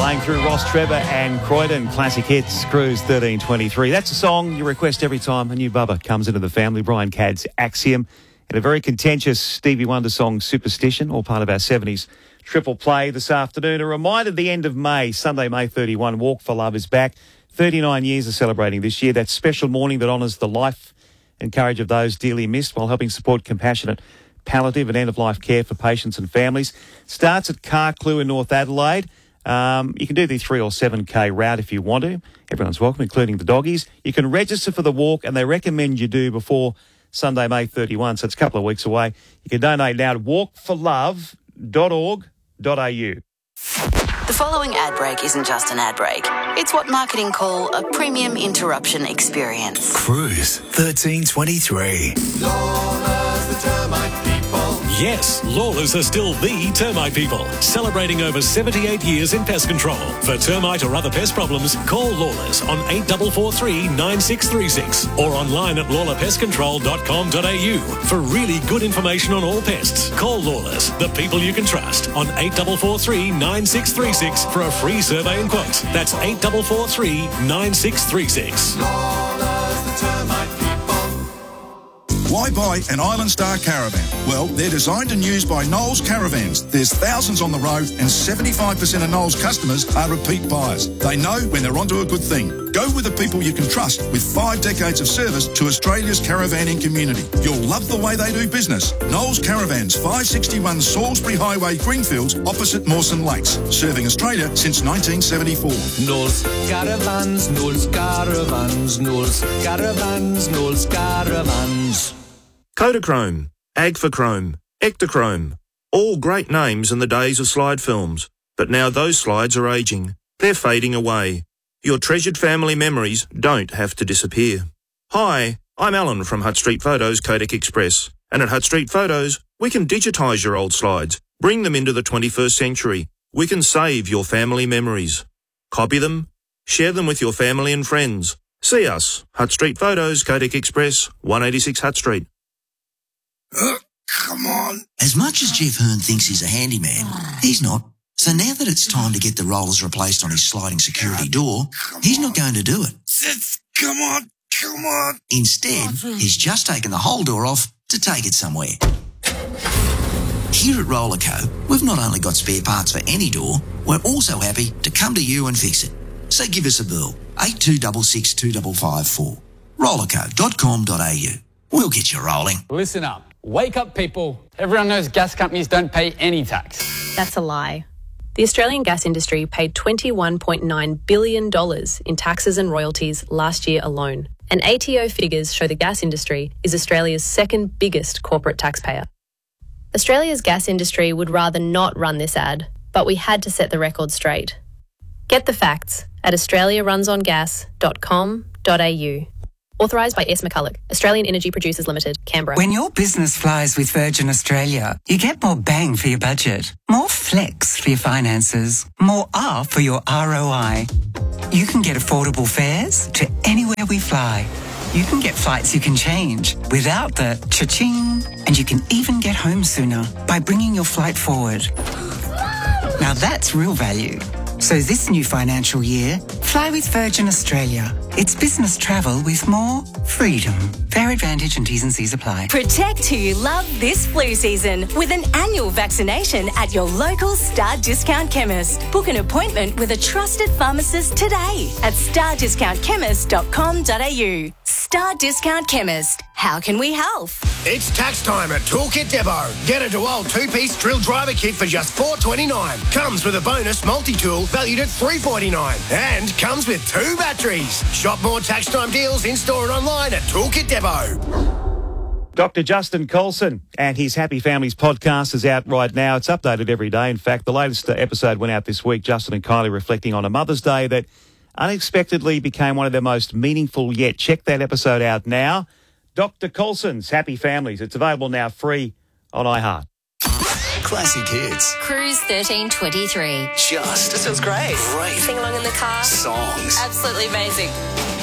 Playing through Ross Trevor and Croydon Classic Hits, Cruise 1323. That's a song you request every time a new bubba comes into the family. Brian Cadd's Axiom and a very contentious Stevie Wonder song, Superstition, all part of our 70s triple play this afternoon. A reminder, the end of May, Sunday, May 31, Walk for Love is back. 39 years of celebrating this year. That special morning that honours the life and courage of those dearly missed while helping support compassionate palliative and end-of-life care for patients and families. Starts at Carclew in North Adelaide. You can do the 3 or 7K route if you want to. Everyone's welcome, including the doggies. You can register for the walk, and they recommend you do before Sunday, May 31, so it's a couple of weeks away. You can donate now to walkforlove.org.au. The following ad break isn't just an ad break. It's what marketing call a premium interruption experience. Cruise 1323. Lawless, the termite people. Yes, Lawless are still the termite people, celebrating over 78 years in pest control. For termite or other pest problems, call Lawless on 8443 9636 or online at lawlerpestcontrol.com.au for really good information on all pests. Call Lawless, the people you can trust, on 8443 9636 for a free survey and quote. That's 8443 9636. Lawless, the termite people. Why buy an Island Star caravan? Well, they're designed and used by Knowles Caravans. There's thousands on the road and 75% of Knowles customers are repeat buyers. They know when they're onto a good thing. Go with the people you can trust with 5 decades of service to Australia's caravanning community. You'll love the way they do business. Knowles Caravans, 561 Salisbury Highway, Greenfields, opposite Mawson Lakes. Serving Australia since 1974. Knowles Caravans, Knowles Caravans, Knowles Caravans, Knowles Caravans. Kodachrome, Agfachrome, Ektachrome, all great names in the days of slide films. But now those slides are aging. They're fading away. Your treasured family memories don't have to disappear. Hi, I'm Alan from Hutt Street Photos Kodak Express. And at Hutt Street Photos, we can digitise your old slides, bring them into the 21st century. We can save your family memories. Copy them, share them with your family and friends. See us, Hutt Street Photos Kodak Express, 186 Hutt Street. Come on. As much as Jeff Hearn thinks he's a handyman, he's not. So now that it's time to get the rollers replaced on his sliding security door, he's not going to do it. Come on. Instead, he's just taken the whole door off to take it somewhere. Here at Rollerco, we've not only got spare parts for any door, we're also happy to come to you and fix it. So give us a bill, 8266 2554. Rollerco.com.au. We'll get you rolling. Listen up. Wake up, people. Everyone knows gas companies don't pay any tax. That's a lie. The Australian gas industry paid $21.9 billion in taxes and royalties last year alone. And ATO figures show the gas industry is Australia's second biggest corporate taxpayer. Australia's gas industry would rather not run this ad, but we had to set the record straight. Get the facts at australiarunsongas.com.au. Authorised by S. McCulloch, Australian Energy Producers Limited, Canberra. When your business flies with Virgin Australia, you get more bang for your budget, more flex for your finances, more R for your ROI. You can get affordable fares to anywhere we fly. You can get flights you can change without the cha-ching. And you can even get home sooner by bringing your flight forward. Now that's real value. So this new financial year, fly with Virgin Australia. It's business travel with more freedom. Fare advantage and T's and C's apply. Protect who you love this flu season with an annual vaccination at your local Star Discount Chemist. Book an appointment with a trusted pharmacist today at starDiscountChemist.com.au. Star Discount Chemist. How can we help? It's tax time at Toolkit Depot. Get a DeWalt 2-piece drill driver kit for just $4.29. Comes with a bonus multi-tool valued at $3.49. And comes with 2 batteries. Shop more tax time deals in-store and online at Toolkit Depot. Dr. Justin Colson and his Happy Families podcast is out right now. It's updated every day. In fact, the latest episode went out this week. Justin and Kylie reflecting on a Mother's Day that unexpectedly became one of their most meaningful yet. Check that episode out now. Dr. Colson's Happy Families. It's available now free on iHeart. Classic hits. Cruise 1323. Just. This feels great. Great. Sing along in the car. Songs. Absolutely amazing.